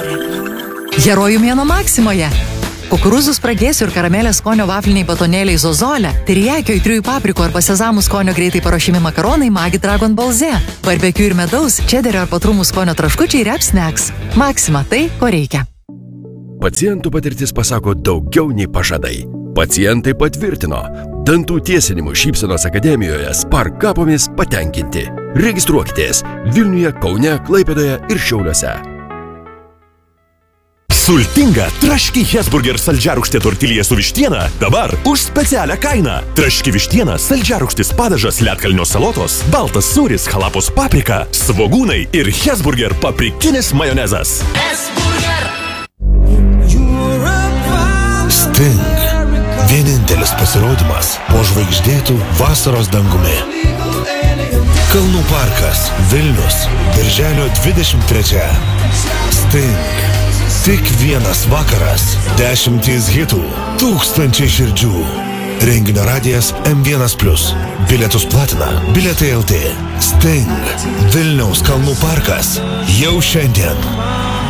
Herojų mėnuo Maksimoje. Kukurūzų spragėsių ir karamelės skonio vafliniai batonėliai Zozolė, terijakio į 3 paprikų arba sezamų skonio greitai paruošiami makaronai Magi Dragon Balze, barbekiu ir medaus, čederio ar patrumų skonio traškučiai Rep Snacks. Maksima tai, ko reikia. Pacientų patirtis pasako daugiau nei pažadai. Pacientai patvirtino, dantų tiesinimų Šypsenos akademijoje Sparkapomis patenkinti. Registruokitės Vilniuje, Kaune, Klaipėdoje ir Šiauliuose. Sultinga traški Hesburger saldžiarūgštė tortilija su vištiena dabar už specialią kainą. Traški vištiena, saldžiarūgštis padažas, ledkalnio salotos, baltas sūris, halapos paprika, svogūnai ir Hesburger paprikinis majonezas. Sting. Vienintelis pasirodymas po žvaigždėtų vasaros dangumi. Kalnų parkas, Vilnius, birželio 23. Sting. Tik vienas vakaras, 10 hitų, 1000 širdžių. Renginio radijas M1+. Bilietus platina Bilietai LT. Sting. Vilniaus kalnų parkas. Jau šiandien.